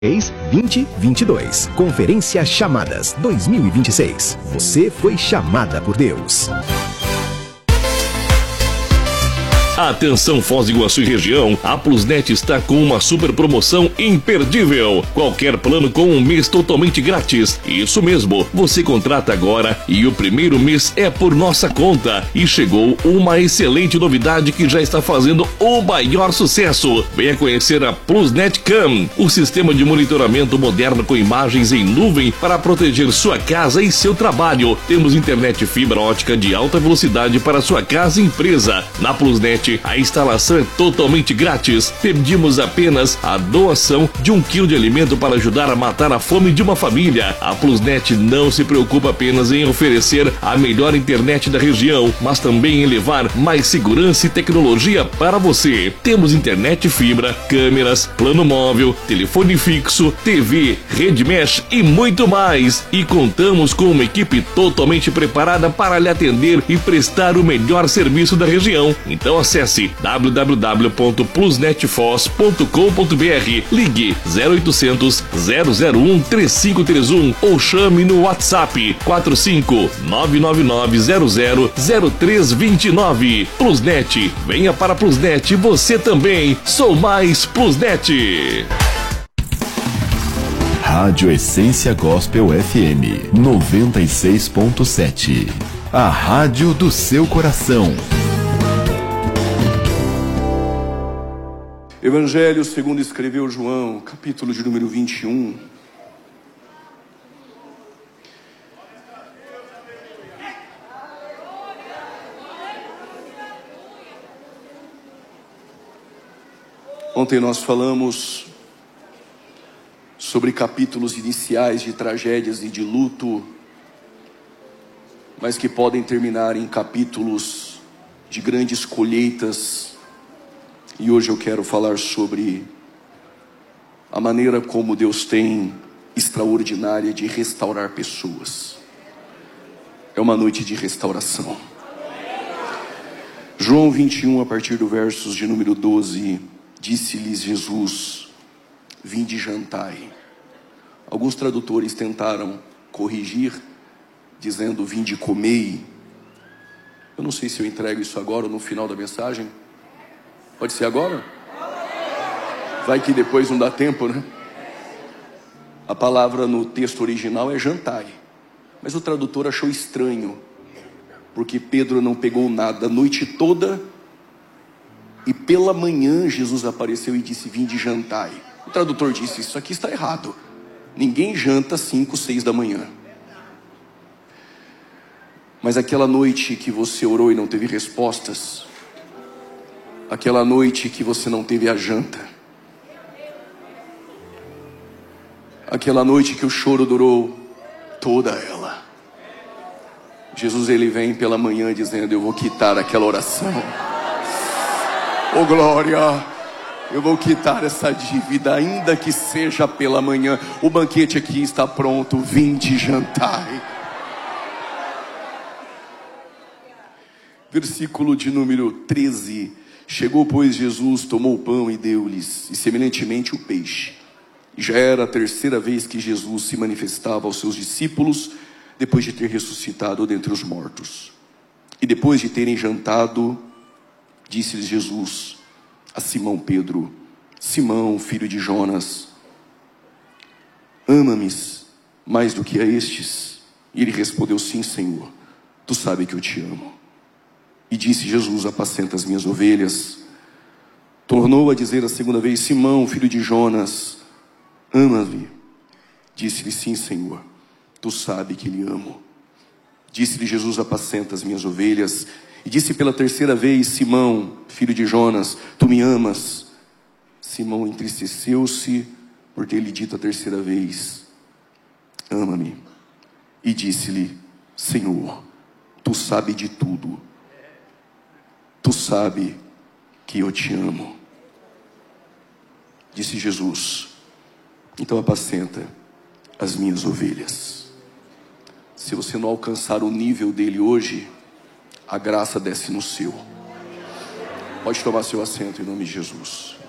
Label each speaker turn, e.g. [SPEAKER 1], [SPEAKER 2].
[SPEAKER 1] 2022. Conferência Chamadas 2026. Você foi chamada por Deus.
[SPEAKER 2] Atenção Foz do Iguaçu e região, a Plusnet está com uma super promoção imperdível. Qualquer plano com um mês totalmente grátis. Isso mesmo, você contrata agora e o primeiro mês é por nossa conta. E chegou uma excelente novidade que já está fazendo o maior sucesso. Venha conhecer a Plusnet Cam, o sistema de monitoramento moderno com imagens em nuvem para proteger sua casa e seu trabalho. Temos internet fibra ótica de alta velocidade para sua casa e empresa. Na Plusnet, a instalação é totalmente grátis. Pedimos apenas a doação de 1 quilo de alimento para ajudar a matar a fome de uma família. A Plusnet não se preocupa apenas em oferecer a melhor internet da região, mas também em levar mais segurança e tecnologia para você. Temos internet fibra, câmeras, plano móvel, telefone fixo, TV, rede mesh e muito mais. E contamos com uma equipe totalmente preparada para lhe atender e prestar o melhor serviço da região. Então acesse www.plusnetfoz.com.br, ligue 0800 001 3531 ou chame no WhatsApp 45999000329. Plusnet, venha para Plusnet, você também. Sou mais Plusnet.
[SPEAKER 3] Rádio Essência Gospel FM 96.7. A rádio do seu coração.
[SPEAKER 4] Evangelho segundo escreveu João, capítulo de número 21. Ontem nós falamos sobre capítulos iniciais de tragédias e de luto, mas que podem terminar em capítulos de grandes colheitas. E hoje eu quero falar sobre a maneira como Deus tem extraordinária de restaurar pessoas. É uma noite de restauração. João 21, a partir do versos de número 12, disse-lhes Jesus: vinde jantai. Alguns tradutores tentaram corrigir, dizendo vinde comei. Eu não sei se eu entrego isso agora ou no final da mensagem. Pode ser agora? Vai que depois não dá tempo, né? A palavra no texto original é jantai, mas o tradutor achou estranho, porque Pedro não pegou nada a noite toda, e pela manhã Jesus apareceu e disse: vinde jantai. O tradutor disse: isso aqui está errado. Ninguém janta 5, 6 da manhã. Mas aquela noite que você orou e não teve respostas, aquela noite que você não teve a janta, aquela noite que o choro durou toda ela, Jesus ele vem pela manhã dizendo: eu vou quitar aquela oração. Oh glória, eu vou quitar essa dívida, ainda que seja pela manhã. O banquete aqui está pronto, vinde jantai. Versículo de número 13. Chegou, pois, Jesus, tomou o pão e deu-lhes, e semelhantemente o peixe. E já era a terceira vez que Jesus se manifestava aos seus discípulos, depois de ter ressuscitado dentre os mortos. E depois de terem jantado, disse-lhes Jesus a Simão Pedro: Simão, filho de Jonas, ama-me mais do que a estes? E ele respondeu: sim, Senhor, tu sabes que eu te amo. E disse Jesus: apacenta as minhas ovelhas. Tornou a dizer a segunda vez: Simão, filho de Jonas, ama-me? Disse-lhe: sim, Senhor, tu sabes que lhe amo. Disse-lhe Jesus: apacenta as minhas ovelhas. E disse pela terceira vez: Simão, filho de Jonas, tu me amas? Simão entristeceu-se por ter lhe dito a terceira vez: ama-me. E disse-lhe: Senhor, tu sabes de tudo. Tu sabes que eu te amo. Disse Jesus: então apacenta as minhas ovelhas. Se você não alcançar o nível dele hoje, a graça desce no seu. Pode tomar seu assento em nome de Jesus.